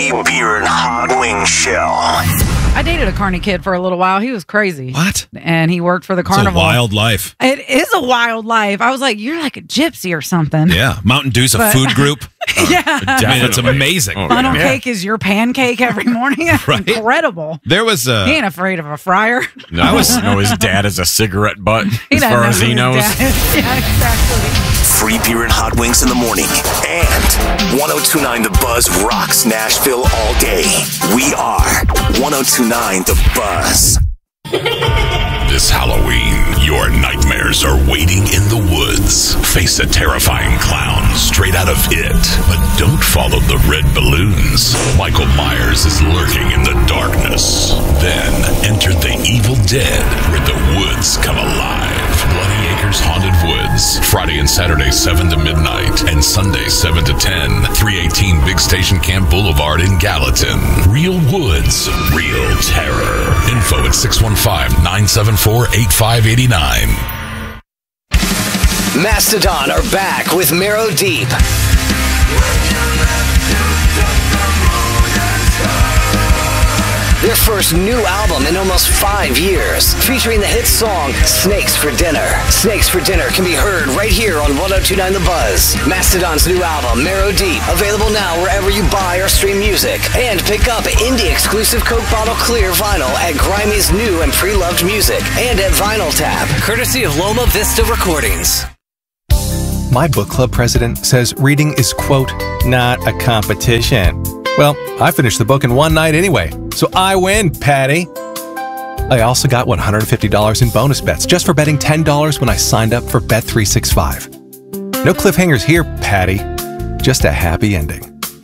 Free Beer and Hot Wing Show. I dated a carny kid for a little while. He was crazy. What? And he worked for the carnival. It's a wild life. It is a wild life. I was like, you're like a gypsy or something. Yeah. Mountain Dew's a food group. Yeah. I mean, it's amazing. Funnel cake is your pancake every morning. Right? Incredible. There was He ain't afraid of a fryer. No, his dad is a cigarette butt, as doesn't far know as who he his knows. dad is. Yeah, exactly. Free Beer and Hot Wings in the morning. And 1029 The Buzz rocks Nashville all day. We are 1029 The Buzz. This Halloween, your nightmares are waiting in the woods. Face a terrifying clown straight out of It, but don't follow the red balloons. Michael Myers is lurking in the darkness. Then enter the Evil Dead, where the woods come alive. Bloody Acres Haunted Woods, Friday and Saturday 7 to midnight, and Sunday 7 to 10, 318 Big Station Camp Boulevard in Gallatin. Real woods, real terror. Info at 615-974-8589. Mastodon are back with Marrow Deep. Their first new album in almost 5 years, featuring the hit song Snakes for Dinner. Snakes for Dinner can be heard right here on 1029 The Buzz. Mastodon's new album, Marrow Deep, available now wherever you buy or stream music. And pick up indie-exclusive Coke Bottle Clear vinyl at Grimey's new and pre-loved music and at Vinyl Tab, courtesy of Loma Vista Recordings. My book club president says reading is, quote, not a competition. Well, I finished the book in one night anyway, so I win, Patty. I also got $150 in bonus bets just for betting $10 when I signed up for Bet365. No cliffhangers here, Patty. Just a happy ending.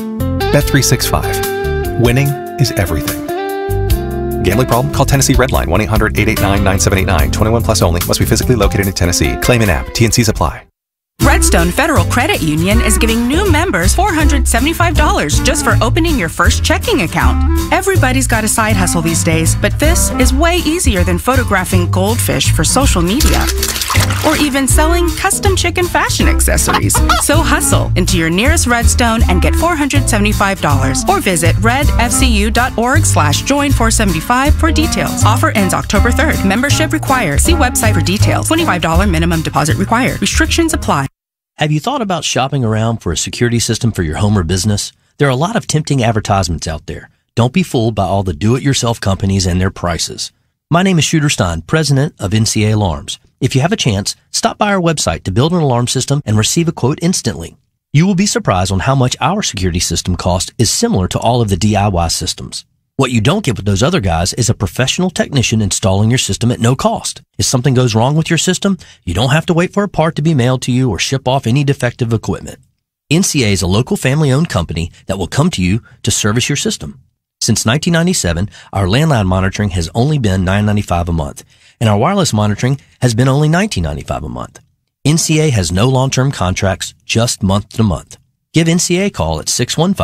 Bet365. Winning is everything. Gambling problem? Call Tennessee Redline 1-800-889-9789. 21 plus only. Must be physically located in Tennessee. Claim in app. T&Cs apply. Redstone Federal Credit Union is giving new members $475 just for opening your first checking account. Everybody's got a side hustle these days, but this is way easier than photographing goldfish for social media or even selling custom chicken fashion accessories. So hustle into your nearest Redstone and get $475 or visit redfcu.org/join475 for details. Offer ends October 3rd. Membership required. See website for details. $25 minimum deposit required. Restrictions apply. Have you thought about shopping around for a security system for your home or business? There are a lot of tempting advertisements out there. Don't be fooled by all the do-it-yourself companies and their prices. My name is Shooter Stein, president of NCA Alarms. If you have a chance, stop by our website to build an alarm system and receive a quote instantly. You will be surprised on how much our security system cost is similar to all of the DIY systems. What you don't get with those other guys is a professional technician installing your system at no cost. If something goes wrong with your system, you don't have to wait for a part to be mailed to you or ship off any defective equipment. NCA is a local family-owned company that will come to you to service your system. Since 1997, our landline monitoring has only been $9.95 a month, and our wireless monitoring has been only $19.95 a month. NCA has no long-term contracts, just month-to-month. Give NCA a call at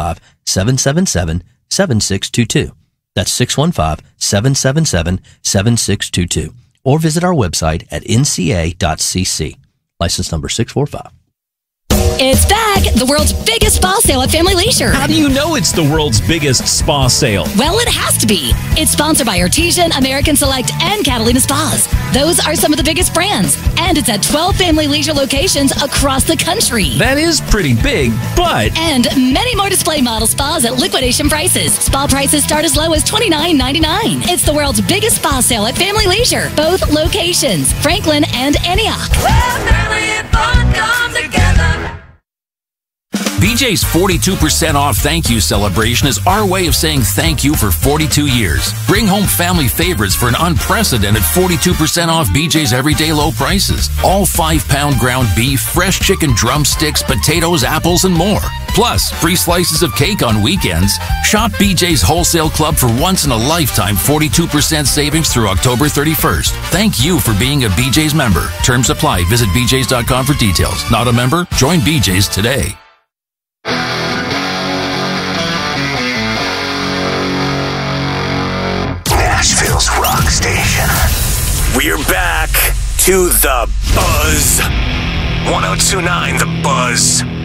615-777-7622. That's 615-777-7622. Or visit our website at nca.cc. License number 645. It's back! The world's biggest spa sale at Family Leisure. How do you know it's the world's biggest spa sale? Well, it has to be. It's sponsored by Artesian, American Select, and Catalina Spas. Those are some of the biggest brands. And it's at 12 Family Leisure locations across the country. That is pretty big, but... And many more display model spas at liquidation prices. Spa prices start as low as $29.99. It's the world's biggest spa sale at Family Leisure. Both locations, Franklin and Antioch. Well, family and fun come together. BJ's 42% off thank you celebration is our way of saying thank you for 42 years. Bring home family favorites for an unprecedented 42% off BJ's everyday low prices. All 5-pound ground beef, fresh chicken drumsticks, potatoes, apples, and more. Plus, free slices of cake on weekends. Shop BJ's Wholesale Club for once-in-a-lifetime 42% savings through October 31st. Thank you for being a BJ's member. Terms apply. Visit bjs.com for details. Not a member? Join BJ's today. Nashville's rock station. We're back to The Buzz. 1029 The Buzz.